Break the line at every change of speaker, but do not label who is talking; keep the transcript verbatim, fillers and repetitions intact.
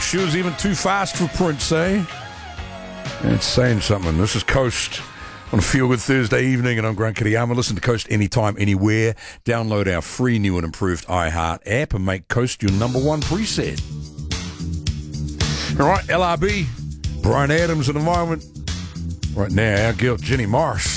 she was even too fast for Prince, eh? It's saying something. This is Coast on a Feel Good Thursday evening, and I'm Grant Kiriyama. Listen to Coast anytime, anywhere. Download our free new and improved iHeart app and make Coast your number one preset. All right, L R B, Brian Adams in a moment. Right now, our girl Jenny Morris.